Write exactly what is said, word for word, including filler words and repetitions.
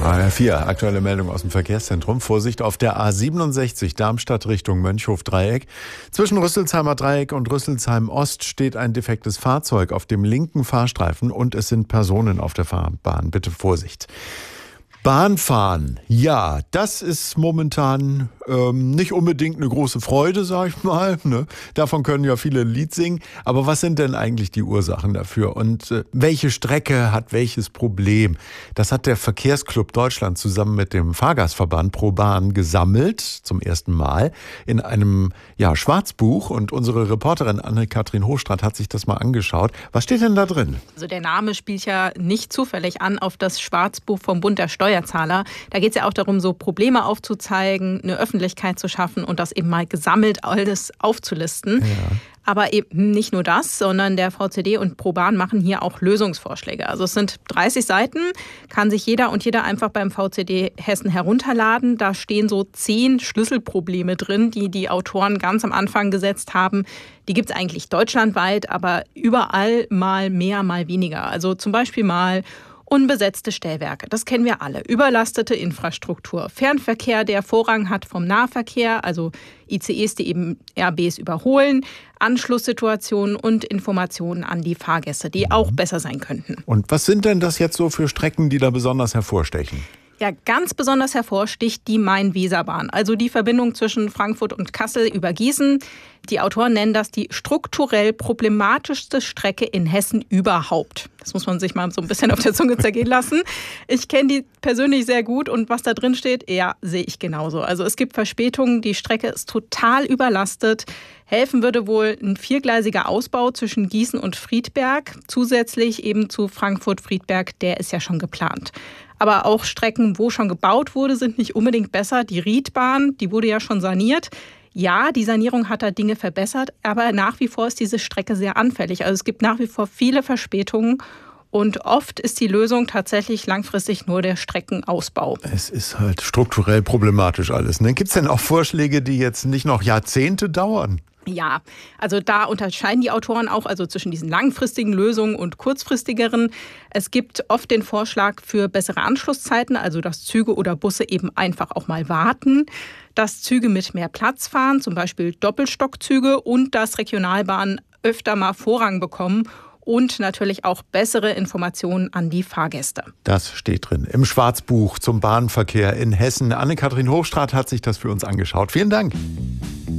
A R vier, aktuelle Meldung aus dem Verkehrszentrum. Vorsicht auf der A siebenundsechzig Darmstadt Richtung Mönchhof-Dreieck. Zwischen Rüsselsheimer Dreieck und Rüsselsheim Ost steht ein defektes Fahrzeug auf dem linken Fahrstreifen und es sind Personen auf der Fahrbahn. Bitte Vorsicht. Bahnfahren, ja, das ist momentan ähm, nicht unbedingt eine große Freude, sag ich mal. Ne? Davon können ja viele ein Lied singen. Aber was sind denn eigentlich die Ursachen dafür? Und äh, welche Strecke hat welches Problem? Das hat der Verkehrsclub Deutschland zusammen mit dem Fahrgastverband ProBahn gesammelt, zum ersten Mal, in einem ja, Schwarzbuch. Und unsere Reporterin Anne-Kathrin Hochstraat hat sich das mal angeschaut. Was steht denn da drin? Also der Name spielt ja nicht zufällig an auf das Schwarzbuch vom Bund der Steuerzahler. Da geht es ja auch darum, so Probleme aufzuzeigen, eine Öffentlichkeit zu schaffen und das eben mal gesammelt alles aufzulisten. Ja. Aber eben nicht nur das, sondern der V C D und ProBahn machen hier auch Lösungsvorschläge. Also es sind dreißig Seiten, kann sich jeder und jeder einfach beim V C D Hessen herunterladen. Da stehen so zehn Schlüsselprobleme drin, die die Autoren ganz am Anfang gesetzt haben. Die gibt es eigentlich deutschlandweit, aber überall mal mehr, mal weniger. Also zum Beispiel mal unbesetzte Stellwerke, das kennen wir alle. Überlastete Infrastruktur, Fernverkehr, der Vorrang hat vom Nahverkehr, also I C Es, die eben R Bs überholen, Anschlusssituationen und Informationen an die Fahrgäste, die auch besser sein könnten. Und was sind denn das jetzt so für Strecken, die da besonders hervorstechen? Ja, ganz besonders hervorsticht die Main-Weser-Bahn, also die Verbindung zwischen Frankfurt und Kassel über Gießen. Die Autoren nennen das die strukturell problematischste Strecke in Hessen überhaupt. Das muss man sich mal so ein bisschen auf der Zunge zergehen lassen. Ich kenne die persönlich sehr gut und was da drin steht, ja, sehe ich genauso. Also es gibt Verspätungen, die Strecke ist total überlastet. Helfen würde wohl ein viergleisiger Ausbau zwischen Gießen und Friedberg, zusätzlich eben zu Frankfurt-Friedberg, der ist ja schon geplant. Aber auch Strecken, wo schon gebaut wurde, sind nicht unbedingt besser. Die Riedbahn, die wurde ja schon saniert. Ja, die Sanierung hat da Dinge verbessert, aber nach wie vor ist diese Strecke sehr anfällig. Also es gibt nach wie vor viele Verspätungen und oft ist die Lösung tatsächlich langfristig nur der Streckenausbau. Es ist halt strukturell problematisch alles. Ne? Gibt es denn auch Vorschläge, die jetzt nicht noch Jahrzehnte dauern? Ja, also da unterscheiden die Autoren auch also zwischen diesen langfristigen Lösungen und kurzfristigeren. Es gibt oft den Vorschlag für bessere Anschlusszeiten, also dass Züge oder Busse eben einfach auch mal warten, dass Züge mit mehr Platz fahren, zum Beispiel Doppelstockzüge und dass Regionalbahnen öfter mal Vorrang bekommen und natürlich auch bessere Informationen an die Fahrgäste. Das steht drin im Schwarzbuch zum Bahnverkehr in Hessen. Anne-Kathrin Hochstraat hat sich das für uns angeschaut. Vielen Dank.